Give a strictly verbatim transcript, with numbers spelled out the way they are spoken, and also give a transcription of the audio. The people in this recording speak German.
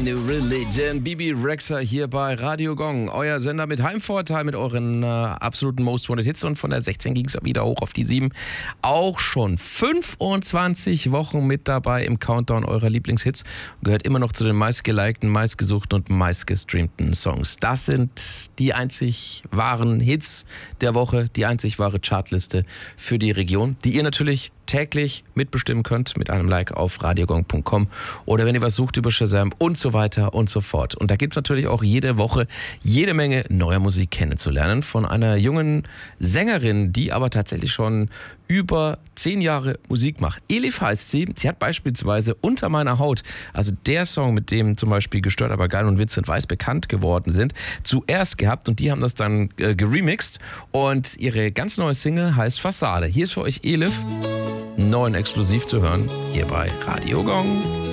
New Religion, Bibi Rexha hier bei Radio Gong. Euer Sender mit Heimvorteil, mit euren äh, absoluten Most Wanted Hits. Und von der sechzehn ging es wieder hoch auf die sieben. Auch schon fünfundzwanzig Wochen mit dabei im Countdown eurer Lieblingshits. Gehört immer noch zu den meistgelikten, meistgesuchten und meistgestreamten Songs. Das sind die einzig wahren Hits der Woche, die einzig wahre Chartliste für die Region, die ihr natürlich täglich mitbestimmen könnt mit einem Like auf radiogong punkt com oder wenn ihr was sucht über Shazam und so weiter und so fort. Und da gibt es natürlich auch jede Woche jede Menge neuer Musik kennenzulernen von einer jungen Sängerin, die aber tatsächlich schon über zehn Jahre Musik macht. Elif heißt sie. Sie hat beispielsweise Unter meiner Haut, also der Song, mit dem zum Beispiel Gestört aber geil und Vincent Weiss bekannt geworden sind, zuerst gehabt und die haben das dann äh, geremixed und ihre ganz neue Single heißt Fassade. Hier ist für euch Elif, neu und exklusiv zu hören, hier bei Radio Gong.